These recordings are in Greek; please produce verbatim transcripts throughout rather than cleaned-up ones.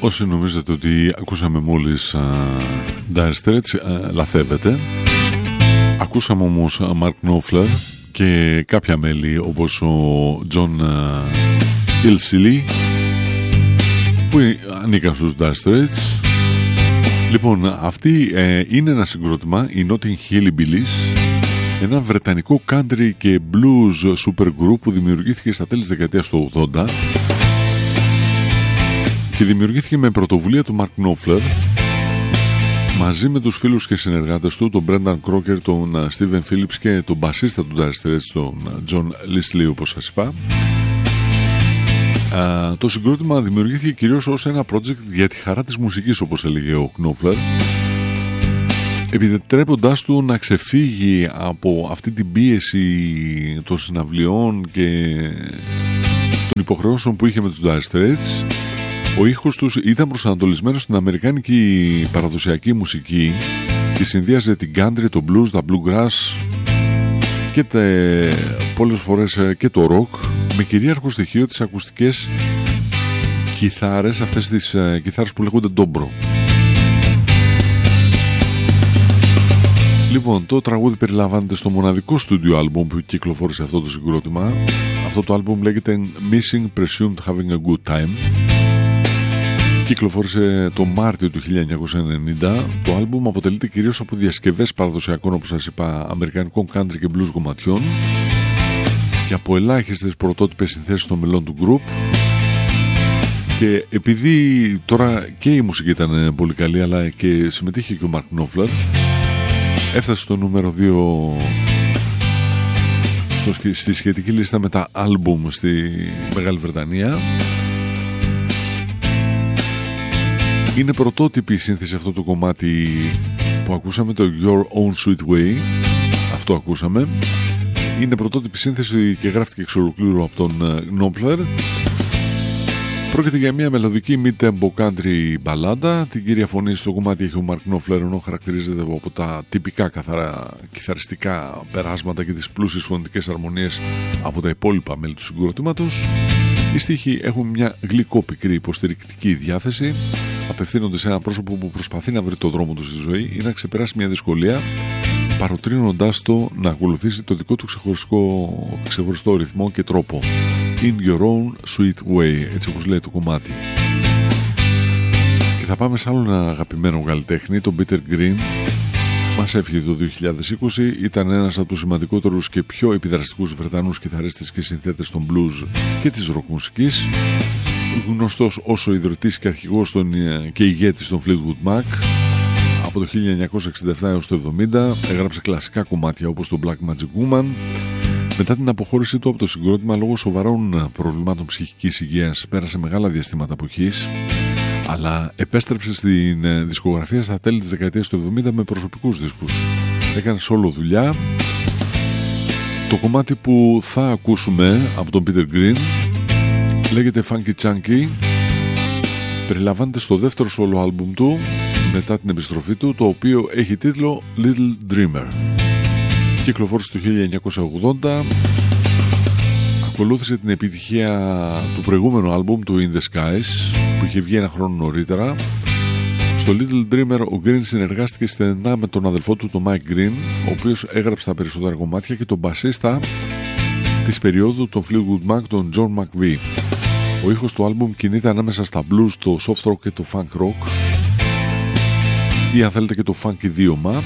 Όσοι νομίζετε ότι ακούσαμε μόλις uh, Dire Straits, uh, λαθεύετε. Ακούσαμε όμως uh, Mark Knopfler και κάποια μέλη όπως ο John uh, Ilsili που ανήκαν στους Dire Straits. Λοιπόν, αυτή ε, είναι ένα συγκρότημα, η Notting Hill Hillbillies, ένα βρετανικό country και blues super group που δημιουργήθηκε στα τέλη της δεκαετίας του ογδόντα και δημιουργήθηκε με πρωτοβουλία του Mark Knopfler μαζί με τους φίλους και συνεργάτες του, τον Brendan Crocker, τον Steven Phillips και τον μπασίστα του Dire Straits, τον John Leslie, όπως σας είπα. Uh, το συγκρότημα δημιουργήθηκε κυρίως ως ένα project για τη χαρά της μουσικής, όπως έλεγε ο Knopfler, επιτρέποντάς του να ξεφύγει από αυτή την πίεση των συναυλιών και των υποχρεώσεων που είχε με τους Dire Straits. Ο ήχος τους ήταν προσανατολισμένος στην αμερικάνικη παραδοσιακή μουσική, τη συνδύαζε την country, το blues, τα bluegrass και τε, πολλές φορές και το rock, με κυρίαρχο στοιχείο τις ακουστικές κιθάρες, αυτές τις uh, κιθάρες που λέγονται ντόμπρο. Λοιπόν, το τραγούδι περιλαμβάνεται στο μοναδικό στούντιο άλμπουμ που κυκλοφόρησε αυτό το συγκρότημα. Αυτό το άλμπουμ λέγεται Missing Presumed Having a Good Time. Κυκλοφόρησε το Μάρτιο του χίλια εννιακόσια ενενήντα. Το άλμπουμ αποτελείται κυρίως από διασκευές παραδοσιακών, όπως σας είπα, αμερικανικών country και blues κομματιών και από ελάχιστες πρωτότυπες συνθέσεις των μελών του group. Και επειδή τώρα και η μουσική ήταν πολύ καλή, αλλά και συμμετείχε και ο Mark Knopfler, έφτασε στο νούμερο δύο στο, στη σχετική λίστα με τα άλμπουμ στη Μεγάλη Βρετανία. Είναι πρωτότυπη η σύνθεση αυτό το κομμάτι που ακούσαμε, το Your Own Sweet Way. Αυτό ακούσαμε. Είναι πρωτότυπη σύνθεση και γράφτηκε εξ ολοκλήρου από τον Knopfler. Πρόκειται για μια μελωδική mid-tempo country μπαλάντα. Την κύρια φωνή στο κομμάτι έχει ο Mark Knopfler, ενώ χαρακτηρίζεται από τα τυπικά καθαρά κιθαριστικά περάσματα και τις πλούσιες φωνητικές αρμονίες από τα υπόλοιπα μέλη του συγκροτήματος. Οι στίχοι έχουν μια γλυκό-πικρή υποστηρικτική διάθεση. Απευθύνονται σε ένα πρόσωπο που προσπαθεί να βρει το δρόμο του στη ζωή ή να ξεπεράσει μια δυσκολία, παροτρύνοντάς το να ακολουθήσει το δικό του ξεχωριστό, ξεχωριστό ρυθμό και τρόπο. In your own sweet way, έτσι όπως λέει το κομμάτι. Και θα πάμε σε άλλο ένα αγαπημένο καλλιτέχνη, τον Peter Green. Μας έφυγε το δύο χιλιάδες είκοσι. Ήταν ένας από τους σημαντικότερους και πιο επιδραστικούς Βρετανούς κιθαρίστες και συνθέτες των blues και της rock μουσικής. Γνωστός ως ο ιδρυτής και αρχηγός των, και ηγέτης των Fleetwood Mac. Από το χίλια εννιακόσια εξήντα επτά έως το εβδομήντα έγραψε κλασικά κομμάτια όπως το Black Magic Woman. Μετά την αποχώρησή του από το συγκρότημα λόγω σοβαρών προβλημάτων ψυχικής υγείας πέρασε μεγάλα διαστήματα αποχής, αλλά επέστρεψε στην δισκογραφία στα τέλη της δεκαετίας του εβδομήντα με προσωπικούς δίσκους. Έκανε solo δουλειά. Το κομμάτι που θα ακούσουμε από τον Peter Green λέγεται Funky Chunky. Περιλαμβάνεται στο δεύτερο solo άλμπουμ του μετά την επιστροφή του, το οποίο έχει τίτλο Little Dreamer. Κυκλοφόρησε το χίλια εννιακόσια ογδόντα. Ακολούθησε την επιτυχία του προηγούμενου άλμπουμ του In The Skies που είχε βγει ένα χρόνο νωρίτερα. Στο Little Dreamer ο Green συνεργάστηκε στενά με τον αδελφό του, τον Mike Green, ο οποίος έγραψε τα περισσότερα κομμάτια, και τον μπασίστα της περίοδου των Fleetwood Mac, τον John McVie. Ο ήχος του άλμπουμ κινείται ανάμεσα στα blues, το soft rock και το funk rock, ή αν θέλετε και το funk ιδίωμα.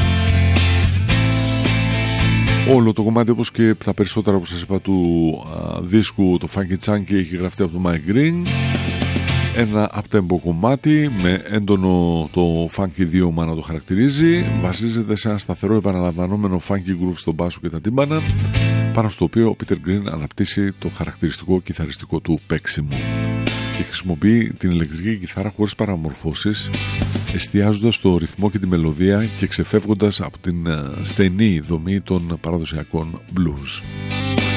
Όλο το κομμάτι, όπως και τα περισσότερα, όπως σας είπα, του α, δίσκου, το Funky Chunky, έχει γραφτεί από τον Mike Green. Ένα up-tempo κομμάτι με έντονο το funky ιδίωμα να το χαρακτηρίζει. Βασίζεται σε ένα σταθερό επαναλαμβανόμενο funky groove στον μπάσο και τα τύμπανα, πάνω στο οποίο ο Peter Green αναπτύσσει το χαρακτηριστικό κιθαριστικό του παίξιμο και χρησιμοποιεί την ηλεκτρική κιθάρα χωρίς παραμορφώσεις, εστιάζοντας στο ρυθμό και τη μελωδία και ξεφεύγοντας από την στενή δομή των παραδοσιακών blues.